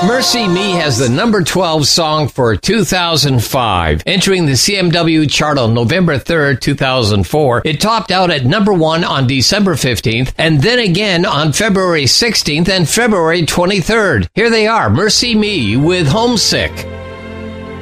Mercy Me has the number 12 song for 2005. Entering the CMW chart on November 3rd, 2004, it topped out at number 1 on December 15th, and then again on February 16th and February 23rd. Here they are, Mercy Me with Homesick.